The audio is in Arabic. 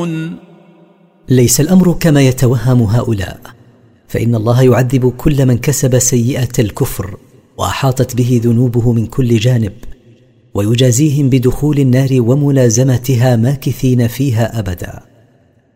يعلمون. ليس الأمر كما يتوهم هؤلاء، فإن الله يعذب كل من كسب سيئة الكفر وأحاطت به ذنوبه من كل جانب، ويجازيهم بدخول النار وملازمتها ماكثين فيها أبدا.